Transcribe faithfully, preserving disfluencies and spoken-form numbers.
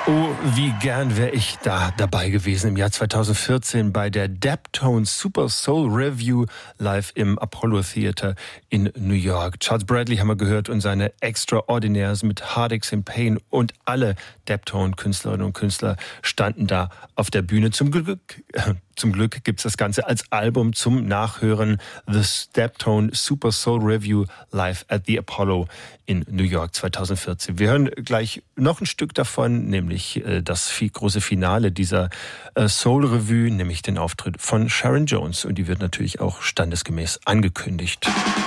Oh, wie gern wäre ich da dabei gewesen im Jahr zweitausendvierzehn bei der Deptones Super Soul Revue live im Apollo Theater in New York. Charles Bradley haben wir gehört und seine Extraordinaires mit Heartaches in Pain und alle Deptone-Künstlerinnen und Künstler standen da auf der Bühne. Zum Glück, äh, zum Glück gibt's das Ganze als Album zum Nachhören. The Deptone Super Soul Revue live at the Apollo in New York zweitausendvierzehn. Wir hören gleich noch ein Stück davon, nämlich äh, das viel, große Finale dieser äh, Soul Revue, nämlich den Auftritt von Sharon Jones. Und die wird natürlich auch standesgemäß angekündigt.